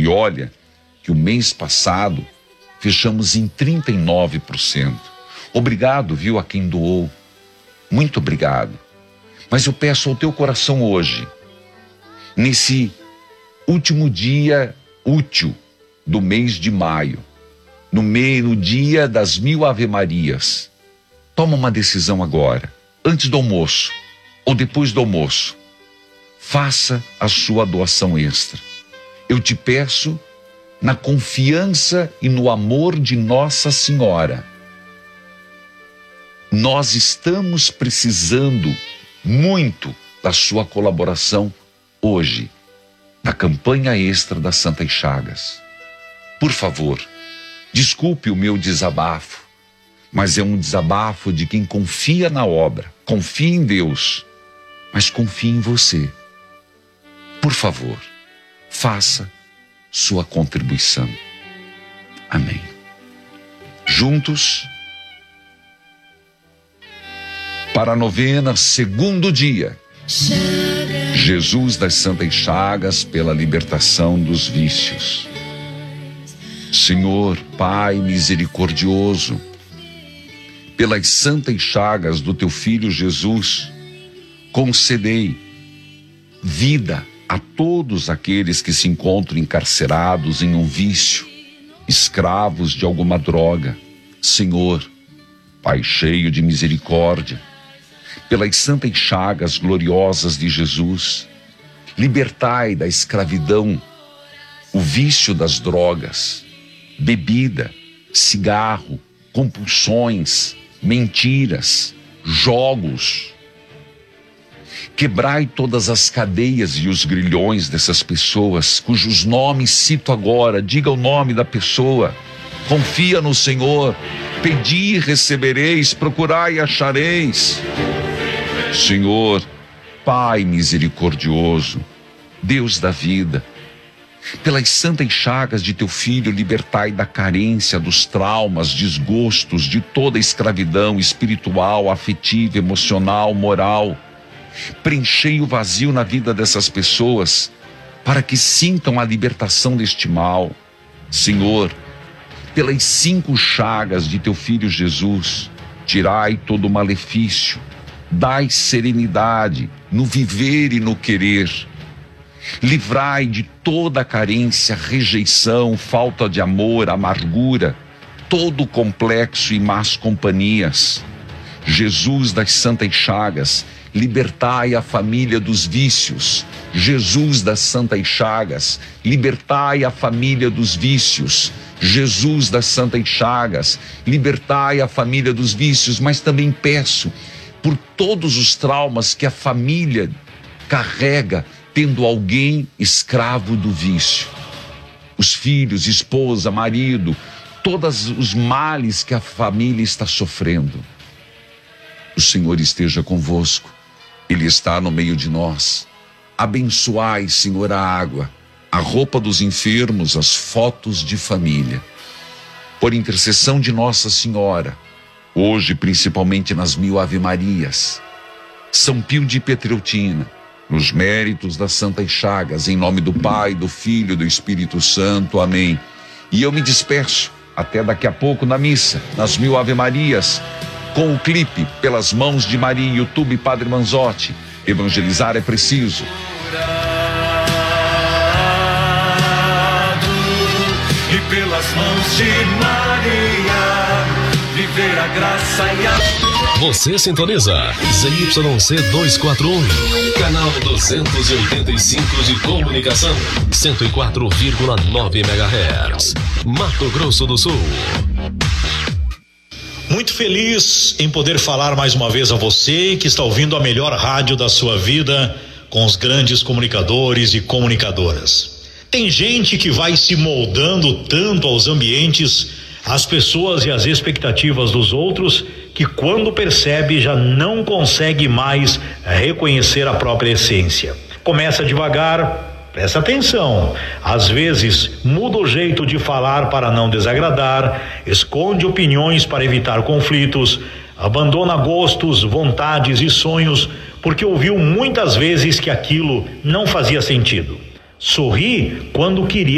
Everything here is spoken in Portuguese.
olha que o mês passado fechamos em 39%. Obrigado, viu, a quem doou. Muito obrigado. Mas eu peço ao teu coração hoje, nesse último dia útil do mês de maio, no dia das 1000 Ave-Marias, toma uma decisão agora, antes do almoço ou depois do almoço. Faça a sua doação extra. Eu te peço, na confiança e no amor de Nossa Senhora. Nós estamos precisando muito da sua colaboração hoje, na campanha extra das Santas Chagas. Por favor, desculpe o meu desabafo, mas é um desabafo de quem confia na obra, confia em Deus, mas confia em você. Por favor, faça sua contribuição. Amém. Juntos, para a novena, segundo dia, Jesus das Santas Chagas pela libertação dos vícios. Senhor, Pai misericordioso, pelas santas chagas do teu Filho Jesus, concedei vida a todos aqueles que se encontram encarcerados em um vício, escravos de alguma droga. Senhor, Pai cheio de misericórdia, pelas santas chagas gloriosas de Jesus, libertai da escravidão o vício das drogas, bebida, cigarro, compulsões, mentiras, jogos. Quebrai todas as cadeias e os grilhões dessas pessoas, cujos nomes cito agora. Diga o nome da pessoa. Confia no Senhor. Pedi e recebereis, procurai e achareis. Senhor, Pai misericordioso, Deus da vida, pelas santas chagas de teu Filho, libertai da carência, dos traumas, desgostos, de toda a escravidão espiritual, afetiva, emocional, moral. Preenchei o vazio na vida dessas pessoas, para que sintam a libertação deste mal. Senhor, pelas 5 chagas de teu Filho Jesus, tirai todo o malefício, dai serenidade no viver e no querer. Livrai de toda a carência, rejeição, falta de amor, amargura, todo o complexo e más companhias. Jesus das Santas Chagas, libertai a família dos vícios. Jesus das Santas Chagas, libertai a família dos vícios. Jesus das Santas Chagas, libertai a família dos vícios. Mas também peço por todos os traumas que a família carrega, tendo alguém escravo do vício. Os filhos, esposa, marido, todos os males que a família está sofrendo. O Senhor esteja convosco. Ele está no meio de nós. Abençoai, Senhor, a água, a roupa dos enfermos, as fotos de família. Por intercessão de Nossa Senhora, hoje, principalmente nas 1000 Ave-Marias, São Pio de Pietreutina, nos méritos das Santas Chagas, em nome do Pai, do Filho e do Espírito Santo. Amém. E eu me despeço até daqui a pouco na missa, nas 1000 Ave-Marias, com o clipe Pelas Mãos de Maria, YouTube Padre Manzotti. Evangelizar é preciso. E pelas mãos de Maria, viver a graça e a... Você sintoniza ZYC 241, canal 285 de comunicação, 104,9 MHz, Mato Grosso do Sul. Muito feliz em poder falar mais uma vez a você que está ouvindo a melhor rádio da sua vida, com os grandes comunicadores e comunicadoras. Tem gente que vai se moldando tanto aos ambientes, às pessoas e às expectativas dos outros, que quando percebe já não consegue mais reconhecer a própria essência. Começa devagar, presta atenção, às vezes muda o jeito de falar para não desagradar, esconde opiniões para evitar conflitos, abandona gostos, vontades e sonhos, porque ouviu muitas vezes que aquilo não fazia sentido. Sorri quando queria